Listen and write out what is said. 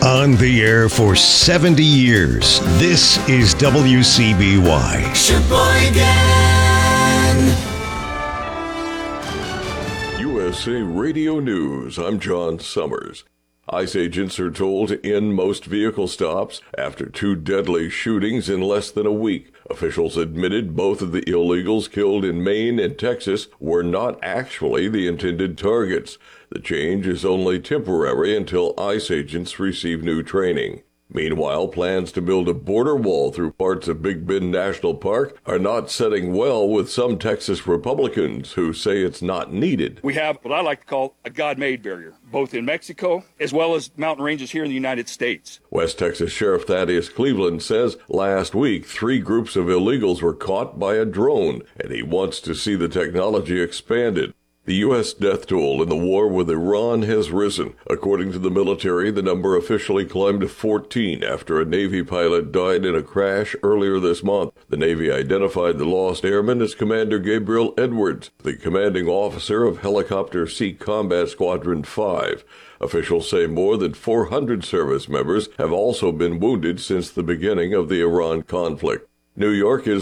On the air for 70 years, this is WCBY. Sheboygan! USA Radio News, I'm John Summers. ICE agents are told to end most vehicle stops after 2 deadly shootings in less than a week. Officials admitted both of the illegals killed in Maine and Texas were not actually the intended targets. The change is only temporary until ICE agents receive new training. Meanwhile, plans to build a border wall through parts of Big Bend National Park are not setting well with some Texas Republicans who say it's not needed. We have what I like to call a God-made barrier, both in Mexico as well as mountain ranges here in the United States. West Texas Sheriff Thaddeus Cleveland says last week 3 groups of illegals were caught by a drone, and he wants to see the technology expanded. The U.S. death toll in the war with Iran has risen. According to the military, the number officially climbed to 14 after a Navy pilot died in a crash earlier this month. The Navy identified the lost airman as Commander Gabriel Edwards, the commanding officer of Helicopter Sea Combat Squadron 5. Officials say more than 400 service members have also been wounded since the beginning of the Iran conflict. New York is